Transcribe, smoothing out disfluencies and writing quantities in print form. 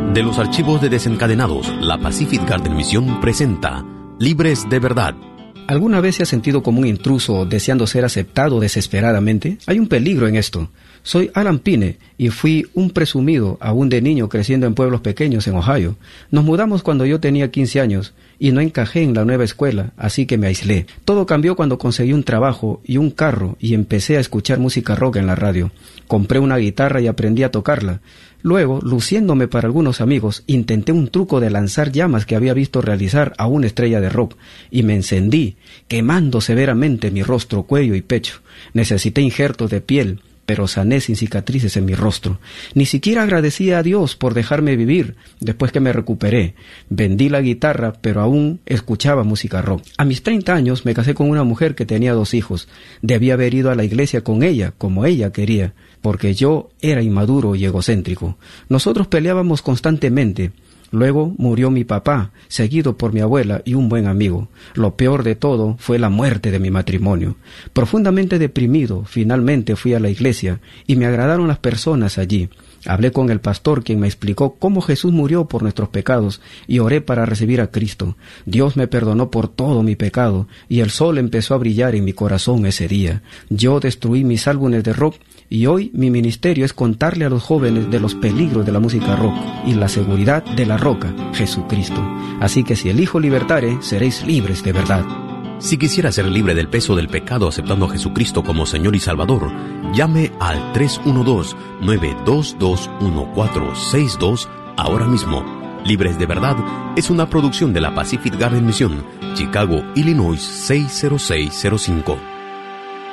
De los archivos de Desencadenados, la Pacific Garden Mission presenta Libres de Verdad. ¿Alguna vez se ha sentido como un intruso deseando ser aceptado desesperadamente? Hay un peligro en esto. Soy Alan Pine y fui un presumido aún de niño creciendo en pueblos pequeños en Ohio. Nos mudamos cuando yo tenía 15 años y no encajé en la nueva escuela, así que me aislé. Todo cambió cuando conseguí un trabajo y un carro y empecé a escuchar música rock en la radio. Compré una guitarra y aprendí a tocarla. Luego, luciéndome para algunos amigos, intenté un truco de lanzar llamas que había visto realizar a una estrella de rock y me encendí, quemando severamente mi rostro, cuello y pecho. Necesité injertos de piel, pero sané sin cicatrices en mi rostro. Ni siquiera agradecí a Dios por dejarme vivir después que me recuperé. Vendí la guitarra, pero aún escuchaba música rock. A mis 30 años me casé con una mujer que tenía 2 hijos. Debía haber ido a la iglesia con ella, como ella quería, porque yo era inmaduro y egocéntrico. Nosotros peleábamos constantemente. Luego murió mi papá, seguido por mi abuela y un buen amigo. Lo peor de todo fue la muerte de mi matrimonio. Profundamente deprimido, finalmente fui a la iglesia y me agradaron las personas allí. Hablé con el pastor, quien me explicó cómo Jesús murió por nuestros pecados, y oré para recibir a Cristo. Dios me perdonó por todo mi pecado y el sol empezó a brillar en mi corazón ese día. Yo destruí mis álbumes de rock y hoy mi ministerio es contarle a los jóvenes de los peligros de la música rock y la seguridad de la roca, Jesucristo. Así que si el Hijo libertare, seréis libres de verdad. Si quisiera ser libre del peso del pecado aceptando a Jesucristo como Señor y Salvador, llame al 312-922-1462 ahora mismo. Libres de Verdad es una producción de la Pacific Garden Mission, Chicago, Illinois 60605.